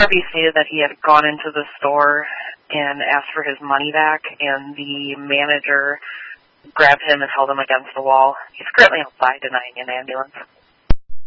Harvey stated that he had gone into the store and asked for his money back, and the manager grabbed him and held him against the wall. He's currently outside denying an ambulance.